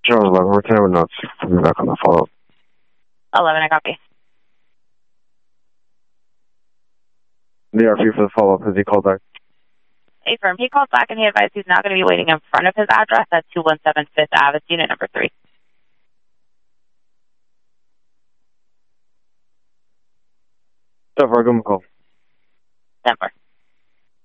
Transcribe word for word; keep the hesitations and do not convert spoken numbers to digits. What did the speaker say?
Charles eleven, we're ten with notes. We'll be back on the follow-up. eleven, I copy. The R P for the follow-up. Has he called back? A firm. He called back and he advised he's not going to be waiting in front of his address at two one seven Fifth Avenue. It's unit number three. Denver, give him a call. Denver.